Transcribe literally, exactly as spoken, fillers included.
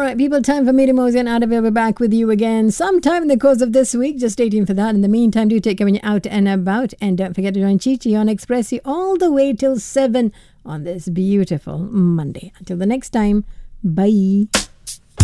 right, people, time for me to mosey and out of here. We're back with you again sometime in the course of this week. Just stay tuned for that. In the meantime, do take care when you're out and about. And don't forget to join Chi Chi on Expressi all the way till seven on this beautiful Monday. Until the next time, bye.